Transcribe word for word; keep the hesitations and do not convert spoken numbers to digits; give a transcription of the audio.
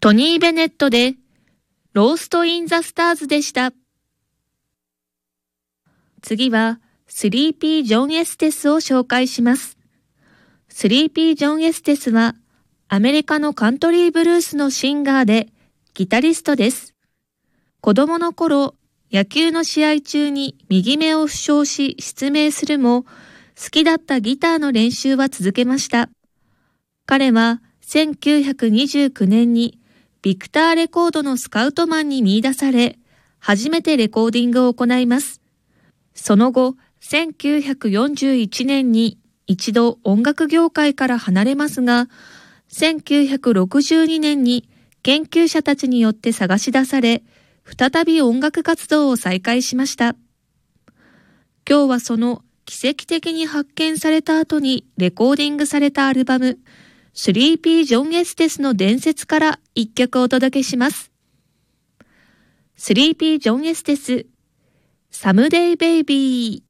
トニー・ベネットでロースト・イン・ザ・スターズでした。次はスリーピー・ジョン・エステスを紹介します。スリーピー・ジョン・エステスはアメリカのカントリーブルースのシンガーでギタリストです。子供の頃、野球の試合中に右目を負傷し失明するも、好きだったギターの練習は続けました。彼はせんきゅうひゃくにじゅうきゅうねんにビクターレコードのスカウトマンに見出され、初めてレコーディングを行います。その後、せんきゅうひゃくよんじゅういちねんに一度音楽業界から離れますが、せんきゅうひゃくろくじゅうにねんに研究者たちによって探し出され、再び音楽活動を再開しました。今日はその奇跡的に発見された後にレコーディングされたアルバム、スリーピー・ジョン・エステスの伝説から一曲お届けします。スリーピー・ジョン・エステス、サムデイ・ベイビー。